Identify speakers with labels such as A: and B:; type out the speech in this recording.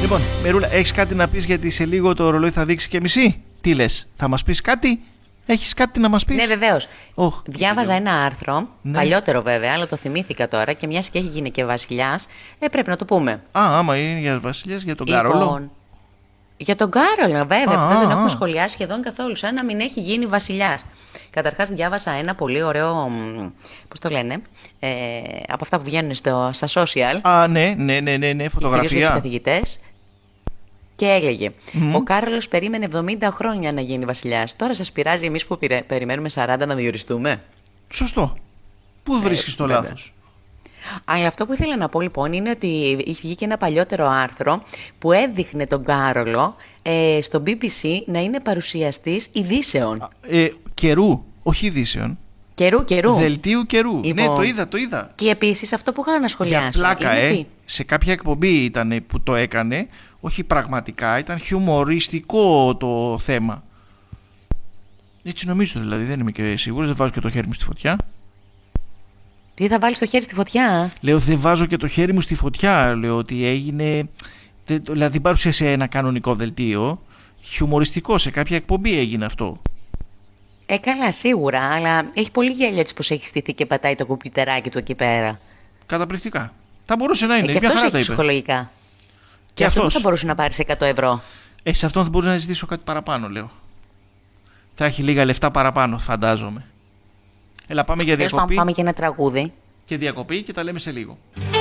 A: Λοιπόν, Μερούλα, έχεις κάτι να πεις, γιατί σε λίγο το ρολόι θα δείξει και μισή? Τι λες, θα μας πεις κάτι? Έχεις κάτι να μας πεις?
B: Ναι, βεβαίως. Διάβαζα ένα άρθρο,
A: ναι,
B: παλιότερο βέβαια, αλλά το θυμήθηκα τώρα και μιας και έχει γίνει και βασιλιάς, πρέπει να το πούμε.
A: Άμα είναι για βασιλιάς, για τον Κάρολο.
B: Για τον Κάρολο, βέβαια, που δεν τον έχουμε σχολιάσει σχεδόν καθόλου, σαν να μην έχει γίνει βασιλιάς. Καταρχάς, διάβασα ένα πολύ ωραίο, πώς το λένε, από αυτά που βγαίνουν στα social.
A: Ναι, φωτογραφία.
B: Για τους καθηγητές. Και έλεγε, ο Κάρολος περίμενε 70 χρόνια να γίνει βασιλιάς. Τώρα σας πειράζει εμείς που περιμένουμε 40 να διοριστούμε?
A: Σωστό. Πού βρίσκεις το λάθος?
B: Αλλά αυτό που ήθελα να πω λοιπόν είναι ότι είχε βγει και ένα παλιότερο άρθρο που έδειχνε τον Κάρολο στο BBC να είναι παρουσιαστής ειδήσεων.
A: Καιρού, όχι ειδήσεων.
B: Καιρού.
A: Δελτίου καιρού.
B: Λοιπόν,
A: ναι, το είδα.
B: Και επίσης αυτό που είχα να σχολιάσω.
A: Για πλάκα, σε κάποια εκπομπή ήταν που το έκανε. Όχι πραγματικά, ήταν χιουμοριστικό το θέμα. Έτσι νομίζω, δηλαδή, δεν είμαι και σίγουρος, δεν βάζω και το χέρι μου στη φωτιά.
B: Τι θα βάλεις το χέρι στη φωτιά?
A: Λέω, δεν βάζω και το χέρι μου στη φωτιά. Λέω ότι έγινε. Δηλαδή, παρουσίασε ένα κανονικό δελτίο. Χιουμοριστικό, σε κάποια εκπομπή έγινε αυτό.
B: Καλά, σίγουρα, αλλά έχει πολύ γέλιο έτσι πως έχει στηθεί και πατάει το κομπιουτεράκι του εκεί πέρα.
A: Καταπληκτικά. Θα μπορούσε να είναι.
B: Και
A: μια
B: αυτός
A: χαρά
B: έχει
A: τα είπε.
B: Ψυχολογικά. Και αυτό θα μπορούσε να πάρει σε 100 ευρώ.
A: Σε αυτόν θα μπορούσε να ζητήσω κάτι παραπάνω, λέω. Θα έχει λίγα λεφτά παραπάνω, φαντάζομαι. Έλα, πάμε για διακοπή.
B: Πάμε και ένα τραγούδι.
A: Και διακοπή και τα λέμε σε λίγο.